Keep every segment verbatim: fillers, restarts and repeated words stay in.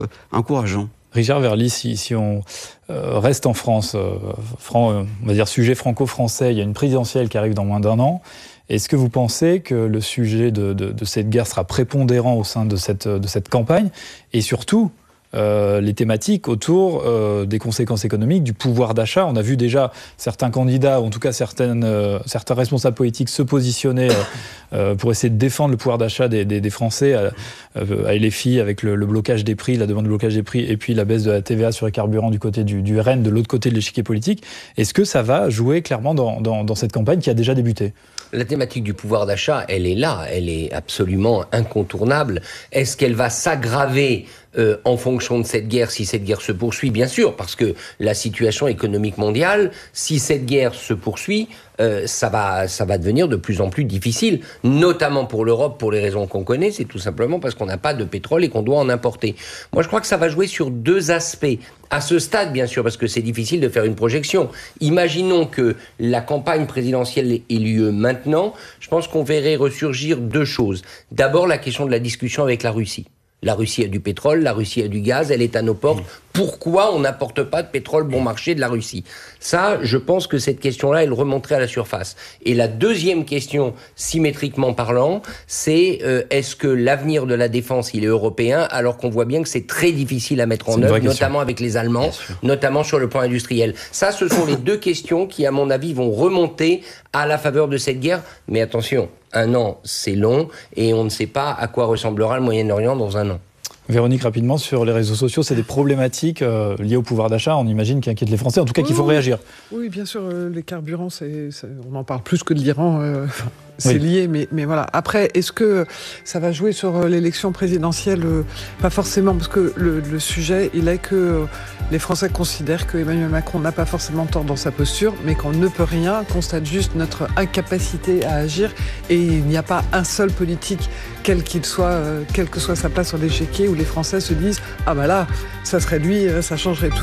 encourageant. Richard Verly, si, si on euh, reste en France, euh, fran, euh, on va dire sujet franco-français, il y a une présidentielle qui arrive dans moins d'un an. Est-ce que vous pensez que le sujet de, de, de cette guerre sera prépondérant au sein de cette, de cette campagne? Et surtout, Euh, les thématiques autour euh, des conséquences économiques, du pouvoir d'achat. On a vu déjà certains candidats, ou en tout cas certaines, euh, certains responsables politiques se positionner euh, euh, pour essayer de défendre le pouvoir d'achat des, des, des Français à, à L F I avec le, le blocage des prix, la demande de blocage des prix, et puis la baisse de la T V A sur les carburants du côté du, du R N, de l'autre côté de l'échiquier politique. Est-ce que ça va jouer clairement dans, dans, dans cette campagne qui a déjà débuté? La thématique du pouvoir d'achat, elle est là, elle est absolument incontournable. Est-ce qu'elle va s'aggraver euh, en fonction de cette guerre, si cette guerre se poursuit? Bien sûr, parce que la situation économique mondiale, si cette guerre se poursuit, euh, ça va, ça va devenir de plus en plus difficile, notamment pour l'Europe, pour les raisons qu'on connaît, c'est tout simplement parce qu'on n'a pas de pétrole et qu'on doit en importer. Moi, je crois que ça va jouer sur deux aspects. À ce stade, bien sûr, parce que c'est difficile de faire une projection. Imaginons que la campagne présidentielle ait lieu maintenant. Je pense qu'on verrait ressurgir deux choses. D'abord, la question de la discussion avec la Russie. La Russie a du pétrole, la Russie a du gaz, elle est à nos portes. Pourquoi on n'apporte pas de pétrole bon marché de la Russie? Ça, je pense que cette question-là, elle remonterait à la surface. Et la deuxième question, symétriquement parlant, c'est euh, est-ce que l'avenir de la défense, il est européen, alors qu'on voit bien que c'est très difficile à mettre en œuvre, notamment avec les Allemands, notamment sur le plan industriel. Ça, ce sont les deux questions qui, à mon avis, vont remonter à la faveur de cette guerre. Mais attention, un an, c'est long, et on ne sait pas à quoi ressemblera le Moyen-Orient dans un an. Véronique, rapidement, sur les réseaux sociaux, c'est des problématiques euh, liées au pouvoir d'achat, on imagine, qui inquiètent les Français, en tout cas qu'il faut oui, réagir. Oui, bien sûr, euh, les carburants, c'est, c'est, on en parle plus que de l'Iran, euh, c'est oui. lié, mais, mais voilà. Après, est-ce que ça va jouer sur l'élection présidentielle? Pas forcément, parce que le, le sujet, il est que les Français considèrent que Emmanuel Macron n'a pas forcément tort dans sa posture, mais qu'on ne peut rien, constate juste notre incapacité à agir, et il n'y a pas un seul politique, quel qu'il soit, euh, quelle que soit sa place sur l'échiquier, où les Français se disent « Ah bah là, ça serait lui, ça changerait tout ».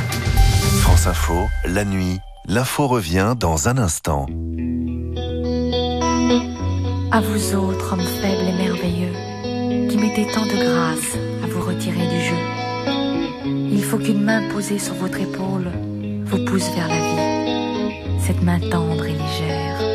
France Info, la nuit, l'info revient dans un instant. À vous autres, hommes faibles et merveilleux, qui mettez tant de grâce à vous retirer du jeu. Il faut qu'une main posée sur votre épaule vous pousse vers la vie, cette main tendre et légère.